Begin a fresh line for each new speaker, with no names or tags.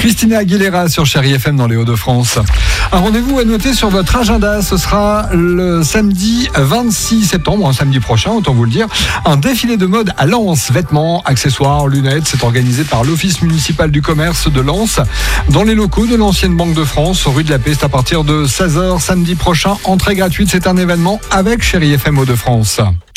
Christina Aguilera sur Chérie FM dans les Hauts-de-France. Un rendez-vous à noter sur votre agenda, ce sera le samedi 26 septembre, un samedi prochain, autant vous le dire. Un défilé de mode à Lens, vêtements, accessoires, lunettes. C'est organisé par l'Office municipal du commerce de Lens, dans les locaux de l'ancienne Banque de France, rue de la Paix. C'est à partir de 16h samedi prochain. Entrée gratuite, c'est un événement avec Chérie FM Hauts-de-France.